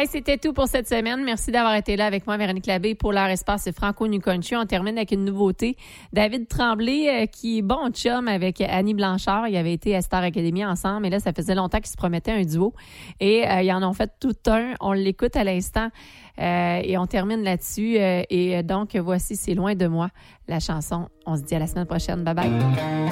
Hey, c'était tout pour cette semaine. Merci d'avoir été là avec moi, Véronique Labbé, pour leur espace Franco New Country. On termine avec une nouveauté. David Tremblay, qui est bon chum avec Annie Blanchard. Ils avaient été à Star Academy ensemble, mais là, ça faisait longtemps qu'ils se promettaient un duo. Et ils en ont fait tout un. On l'écoute à l'instant et on termine là-dessus. Et donc, voici C'est loin de moi, la chanson. On se dit à la semaine prochaine. Bye bye.